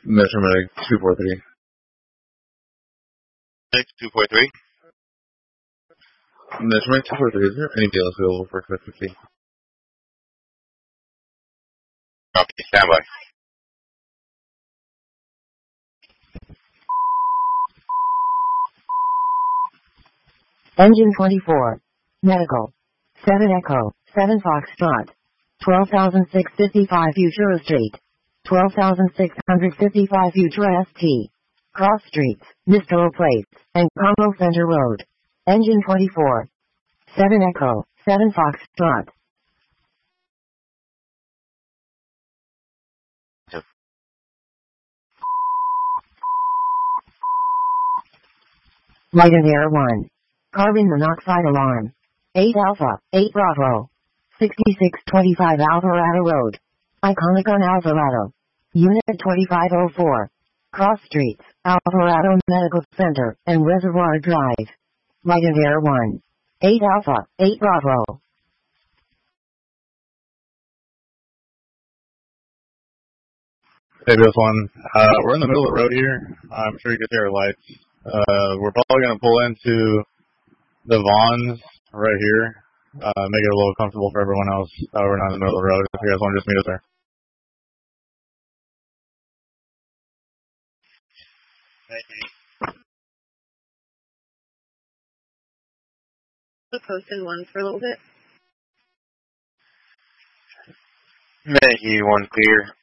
Measurement 243. 243. Measurement 243. Is there any deals available for Cliff 50? Copy. Standby. Engine 24. Medical. 7 Echo. 7 Foxtrot. 12,655 Futura Street. 12,655 Futura ST. Cross Streets, Mistral Place, and Combo Center Road. Engine 24. 7 Echo. 7 Foxtrot. Light and Air 1. Carbon monoxide alarm. 8 Alpha, 8 Bravo. 6625 Alvarado Road. Iconicon Alvarado. Unit 2504. Cross Streets, Alvarado Medical Center, and Reservoir Drive. Light and Air 1. 8 Alpha, 8 Bravo. Hey, this one. We're in the middle of the road here. I'm sure you can see our lights. We're probably going to pull into the Vons right here. Make it a little comfortable for everyone else. We're not in the middle of the road. If you guys want to just meet us there. Thank you. Posted one for a little bit. Thank you. One clear.